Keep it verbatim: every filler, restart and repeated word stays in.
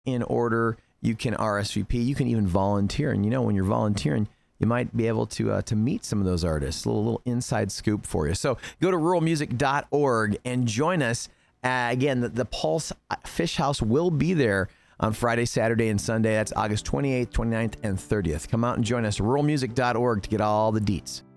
in order. You can R S V P. You can even volunteer. And you know, when you're volunteering, you might be able to uh, to meet some of those artists. A little, little inside scoop for you. So go to rural music dot org and join us. Uh, again, the, the Pulse Fish House will be there on Friday, Saturday, and Sunday. That's August twenty-eighth, twenty-ninth, and thirtieth. Come out and join us, rural music dot org, to get all the deets.